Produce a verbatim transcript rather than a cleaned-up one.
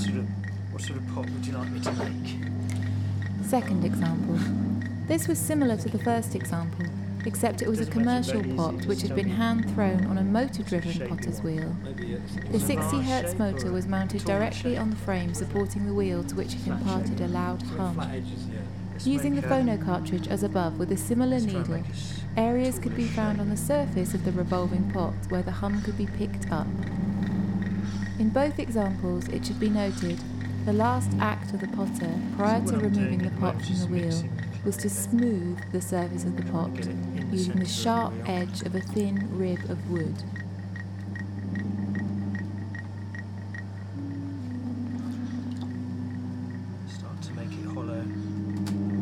sort of, what sort of pot would you like me to make? Second example. This was similar to the first example, except it was a commercial pot which had been hand-thrown on a motor-driven potter's wheel. The sixty hertz motor was mounted directly on the frame supporting the wheel, to which it imparted a loud hum. Using the phono cartridge as above with a similar needle, areas could be found on the surface of the revolving pot where the hum could be picked up. In both examples, it should be noted, the last act of the potter, prior to removing the pot from the wheel, was to smooth the surface of the pot using the sharp edge of a thin rib of wood.